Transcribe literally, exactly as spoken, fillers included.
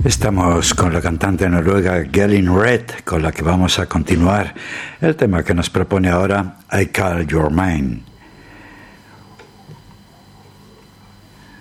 Estamos con la cantante noruega Gelin Red, con la que vamos a continuar el tema que nos propone ahora I Call Your Mine.